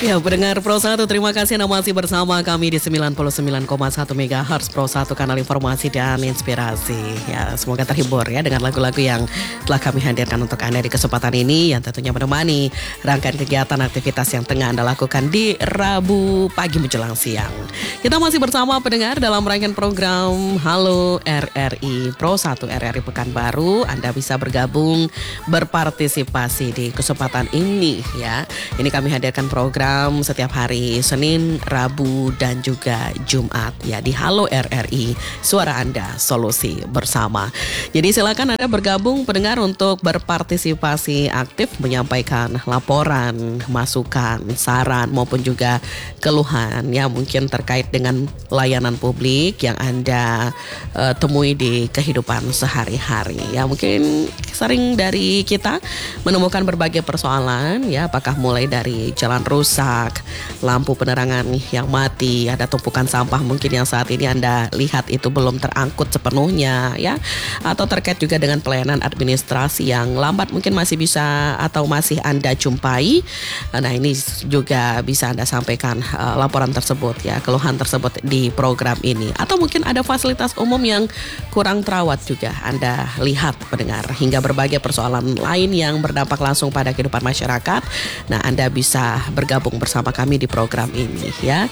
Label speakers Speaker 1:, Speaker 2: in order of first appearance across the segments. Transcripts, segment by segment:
Speaker 1: Ya, pendengar Pro 1, terima kasih Anda masih bersama kami di 99,1 MHz Pro 1, kanal informasi dan inspirasi. Ya, semoga terhibur ya dengan lagu-lagu yang telah kami hadirkan untuk Anda di kesempatan ini, yang tentunya menemani rangkaian kegiatan aktivitas yang tengah Anda lakukan di Rabu pagi menjelang siang. Kita masih bersama pendengar dalam rangkaian program Halo RRI Pro 1 RRI Pekanbaru. Anda bisa bergabung, berpartisipasi di kesempatan ini ya. Ini kami hadirkan program setiap hari Senin, Rabu, dan juga Jumat ya di Halo RRI, suara Anda, solusi bersama. Jadi silakan Anda bergabung pendengar untuk berpartisipasi aktif, menyampaikan laporan, masukan, saran maupun juga keluhan ya mungkin terkait dengan layanan publik yang Anda temui di kehidupan sehari-hari ya. Mungkin sering dari kita menemukan berbagai persoalan ya, apakah mulai dari jalan rusak, lampu penerangan yang mati, ada tumpukan sampah mungkin yang saat ini Anda lihat itu belum terangkut sepenuhnya ya, atau terkait juga dengan pelayanan administrasi yang lambat mungkin masih bisa atau masih Anda jumpai. Nah, ini juga bisa Anda sampaikan laporan tersebut ya, keluhan tersebut di program ini, atau mungkin ada fasilitas umum yang kurang terawat juga Anda lihat pendengar, hingga berbagai persoalan lain yang berdampak langsung pada kehidupan masyarakat. Nah, Anda bisa bergabung bersama kami di program ini ya.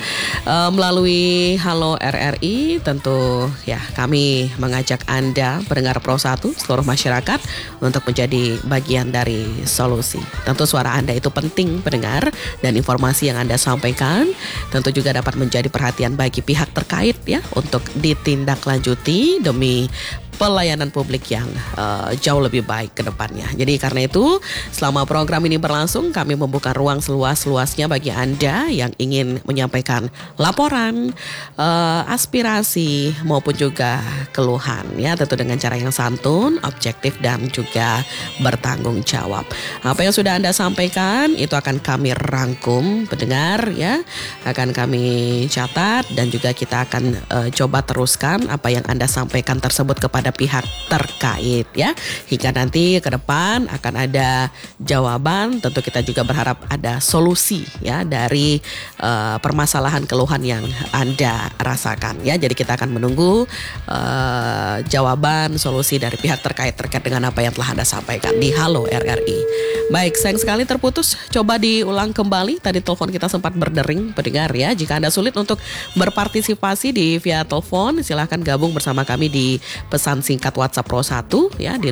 Speaker 1: Melalui Halo RRI tentu ya kami mengajak Anda pendengar Pro 1 seluruh masyarakat untuk menjadi bagian dari solusi. Tentu suara Anda itu penting pendengar, dan informasi yang Anda sampaikan tentu juga dapat menjadi perhatian bagi pihak terkait ya untuk ditindaklanjuti demi pelayanan publik yang jauh lebih baik ke depannya. Jadi karena itu selama program ini berlangsung, kami membuka ruang seluas-luasnya bagi Anda yang ingin menyampaikan laporan, aspirasi maupun juga keluhan ya, tentu dengan cara yang santun, objektif dan juga bertanggung jawab. Apa yang sudah Anda sampaikan itu akan kami rangkum pendengar ya, akan kami catat dan juga kita akan coba teruskan apa yang Anda sampaikan tersebut kepada pihak terkait ya, hingga nanti ke depan akan ada jawaban. Tentu kita juga berharap ada solusi ya dari permasalahan keluhan yang Anda rasakan ya. Jadi kita akan menunggu jawaban solusi dari pihak terkait dengan apa yang telah Anda sampaikan di Halo RRI. Baik, sayang sekali terputus, coba diulang kembali, tadi telepon kita sempat berdering pendengar ya. Jika Anda sulit untuk berpartisipasi di via telepon, silahkan gabung bersama kami di pesan singkat WhatsApp Pro 1 ya di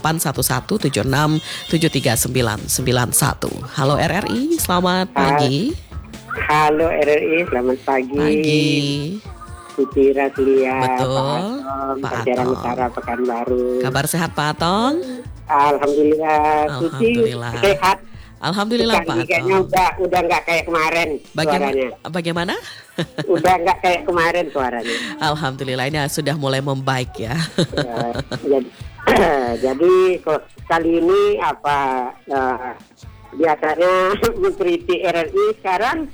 Speaker 1: 0811739991. Halo RRI, selamat pagi.
Speaker 2: Halo RRI, selamat pagi.
Speaker 1: Pagi.
Speaker 2: Suci Raslia.
Speaker 1: Betul,
Speaker 2: Pak
Speaker 1: Pak
Speaker 2: Atong,
Speaker 1: Atong.
Speaker 2: Utara Pekanbaru.
Speaker 1: Kabar sehat Pak Atong?
Speaker 2: Alhamdulillah.
Speaker 1: Alhamdulillah.
Speaker 2: Suci sehat.
Speaker 1: Alhamdulillah Pak
Speaker 2: Kayaknya
Speaker 1: Atong.
Speaker 2: udah nggak kayak kemarin suaranya.
Speaker 1: Bagaimana?
Speaker 2: Udah nggak kayak kemarin suaranya.
Speaker 1: Alhamdulillah, ini sudah mulai membaik ya.
Speaker 2: Ya, jadi kali ini biasanya mengkritik RRI, sekarang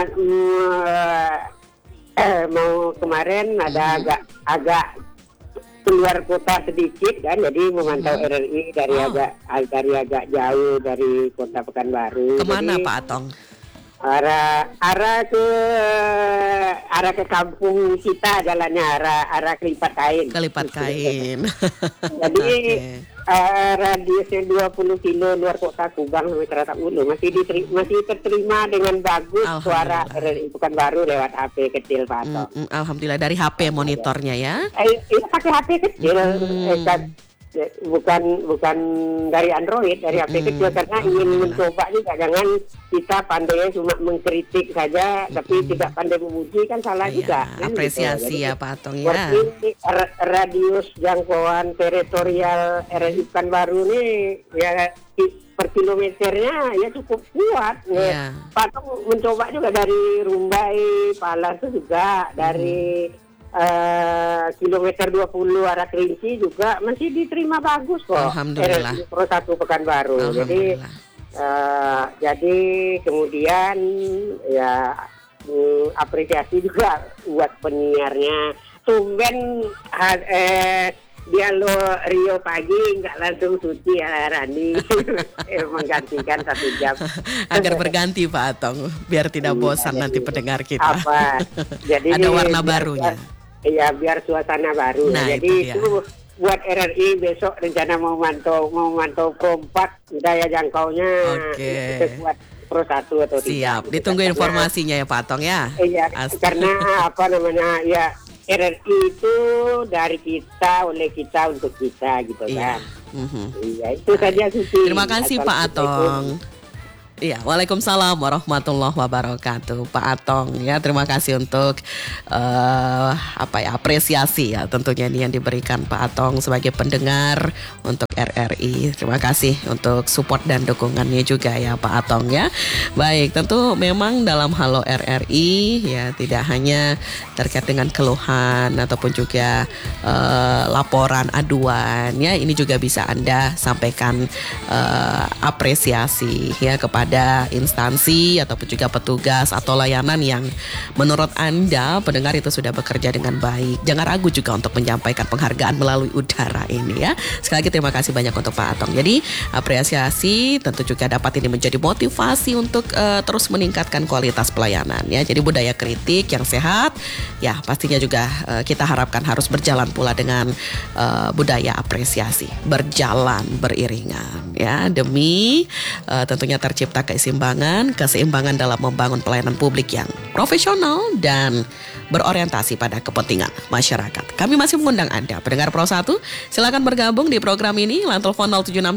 Speaker 2: mau kemarin ada agak keluar kota sedikit kan, jadi memantau RRI dari agak jauh dari kota Pekanbaru.
Speaker 1: Kemana
Speaker 2: jadi,
Speaker 1: Pak Atong?
Speaker 2: arah ke kampung kita, jalannya arah Kelipat Kain.
Speaker 1: Kelipat Kain.
Speaker 2: Jadi radiusnya 20 kilo luar kota Kubang sampai Teratak Ulu masih terterima dengan bagus suara RRI Pekanbaru lewat HP kecil Pak Atong.
Speaker 1: Alhamdulillah, dari HP monitornya ya.
Speaker 2: Ini pakai HP kecil, bukan dari Android, dari HP kecil, karena ingin mencoba juga. Jangan kita pandai cuma mengkritik saja tapi tidak pandai memuji, kan salah juga.
Speaker 1: Apresiasi
Speaker 2: gitu.
Speaker 1: Ya Pak Atong ya.
Speaker 2: Radius jangkauan teritorial RRI Pekanbaru ini ya per kilometernya ya cukup kuat. Pak Atong mencoba juga dari Rumbai, Palas itu juga dari kilometer 20 arah Kerinci juga masih diterima bagus kok.
Speaker 1: Alhamdulillah.
Speaker 2: Pro 1 Pekanbaru. Jadi kemudian ya apresiasi juga buat penyiarnya. Tumben Dialog Rio pagi nggak langsung suci ya Rani. Menggantikan 1 jam.
Speaker 1: Agar berganti Pak Atong, biar tidak bosan nanti pendengar kita.
Speaker 2: Apa? Jadi
Speaker 1: ada warna barunya.
Speaker 2: Iya, biar suasana baru.
Speaker 1: Nah,
Speaker 2: jadi itu buat RRI besok rencana mau mantau Pro 4 daya jangkaunya.
Speaker 1: Oke.
Speaker 2: Buat Pro 1 atau
Speaker 1: siap. Ditunggu informasinya ya Pak Atong ya.
Speaker 2: Iya, karena ya RRI itu dari kita, oleh kita, untuk kita gitu kan. Iya, itu saja Suci.
Speaker 1: Terima kasih Pak Atong. Iya, waalaikumsalam warahmatullahi wabarakatuh, Pak Atong ya. Terima kasih untuk apresiasi ya tentunya ini yang diberikan Pak Atong sebagai pendengar untuk RRI. Terima kasih untuk support dan dukungannya juga ya Pak Atong ya. Baik, tentu memang dalam Halo RRI ya tidak hanya terkait dengan keluhan ataupun juga laporan aduan ya, ini juga bisa Anda sampaikan apresiasi ya kepada instansi ataupun juga petugas atau layanan yang menurut Anda pendengar itu sudah bekerja dengan baik. Jangan ragu juga untuk menyampaikan penghargaan melalui udara ini ya. Sekali lagi terima kasih banyak untuk Pak Atong. Jadi apresiasi tentu juga dapat ini menjadi motivasi untuk terus meningkatkan kualitas pelayanan ya. Jadi budaya kritik yang sehat ya pastinya juga kita harapkan harus berjalan pula dengan budaya apresiasi, berjalan beriringan ya demi tentunya tercipta keseimbangan dalam membangun pelayanan publik yang profesional dan berorientasi pada kepentingan masyarakat. Kami masih mengundang Anda, pendengar Pro 1, silakan bergabung di program ini. Line telepon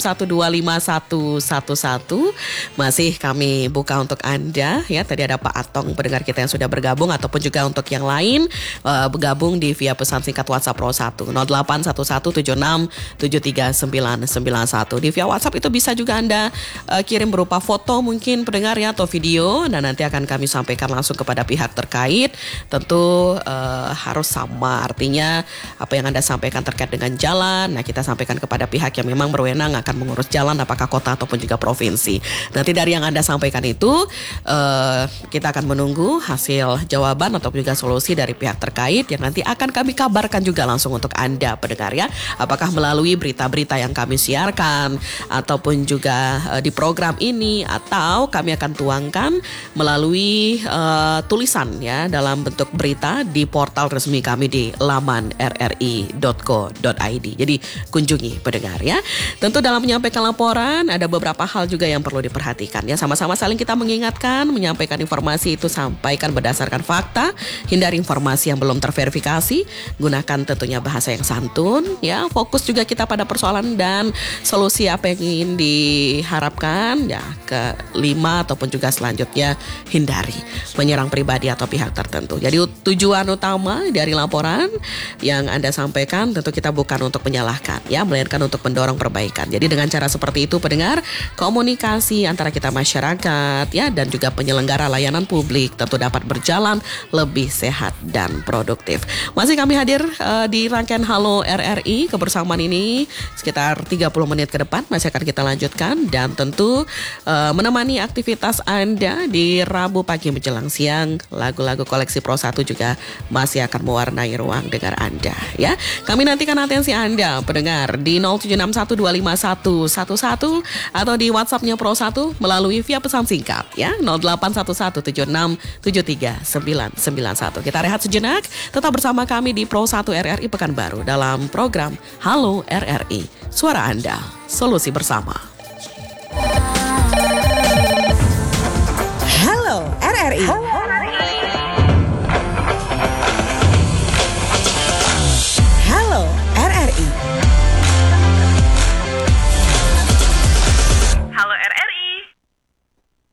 Speaker 1: 0761251111. Masih kami buka untuk Anda ya. Tadi ada Pak Atong, pendengar kita yang sudah bergabung, ataupun juga untuk yang lain bergabung di via pesan singkat WhatsApp Pro 1 0811767391. Di via WhatsApp itu bisa juga Anda kirim berupa foto mungkin pendengar ya, atau video, dan nanti akan kami sampaikan langsung kepada pihak terkait. Tentu harus sama, artinya apa yang Anda sampaikan terkait dengan jalan, nah kita sampaikan kepada pihak yang memang berwenang akan mengurus jalan, apakah kota ataupun juga provinsi. Nanti dari yang Anda sampaikan itu kita akan menunggu hasil jawaban ataupun juga solusi dari pihak terkait yang nanti akan kami kabarkan juga langsung untuk Anda pendengar ya, apakah melalui berita-berita yang kami siarkan ataupun juga di program ini, atau kami akan tuangkan melalui tulisan ya dalam bentuk berita di portal resmi kami di laman rri.co.id. Jadi kunjungi pendengar ya. Tentu dalam menyampaikan laporan ada beberapa hal juga yang perlu diperhatikan ya. Sama-sama saling kita mengingatkan, menyampaikan informasi itu sampaikan berdasarkan fakta, hindari informasi yang belum terverifikasi, gunakan tentunya bahasa yang santun ya. Fokus juga kita pada persoalan dan solusi apa yang ingin diharapkan ya. Kelima ataupun juga selanjutnya, hindari menyerang pribadi atau pihak tertentu. Jadi tujuan utama dari laporan yang Anda sampaikan tentu kita bukan untuk menyalahkan ya, melainkan untuk mendorong perbaikan. Jadi dengan cara seperti itu pendengar, komunikasi antara kita masyarakat ya dan juga penyelenggara layanan publik tentu dapat berjalan lebih sehat dan produktif. Masih kami hadir di rangkaian Halo RRI. Kebersamaan ini sekitar 30 menit ke depan masih akan kita lanjutkan, dan tentu menemani aktivitas Anda di Rabu pagi menjelang siang, lagu-lagu koleksi Pro 1 juga masih akan mewarnai ruang dengar Anda ya. Kami nantikan atensi Anda pendengar di 0761251111 atau di WhatsAppnya Pro 1 melalui via pesan singkat ya 0811767391. Kita rehat sejenak, tetap bersama kami di Pro 1 RRI Pekanbaru dalam program Halo RRI. Suara Anda, solusi bersama.
Speaker 3: Halo RRI.